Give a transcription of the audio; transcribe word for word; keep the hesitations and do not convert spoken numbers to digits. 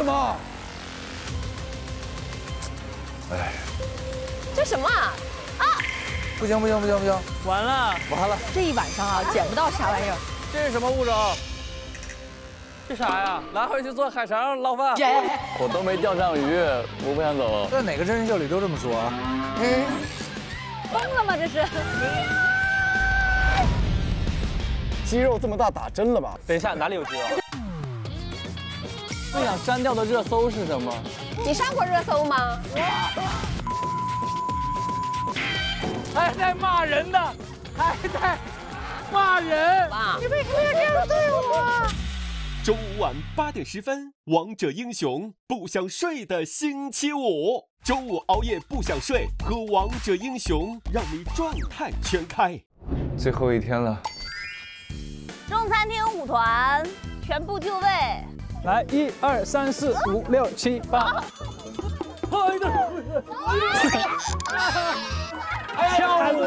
么？哎， 这什么啊？啊！ 不行不行不行不行， 完了完了！ 这一晚上啊，捡不到啥玩意儿。 这是什么物种？这啥呀？拿回去做海肠捞饭。 我都没钓上鱼，我不想走。 在哪个真人秀里都这么说啊？ 嗯，疯了吗？这是？ 鸡肉这么大，打针了吧？ 等一下，哪里有鸡肉？最想删掉的热搜是什么？ 你上过热搜吗？ 还在骂人呢，还在骂人！ 爸， 你为什么要这样对我？ 周五晚八点十分，《王者英雄》不想睡的星期五，周五熬夜不想睡，喝王者英雄让你状态全开。 最后一天了， 中餐厅舞团全部就位。 来，一二三四五六七八。哎呀！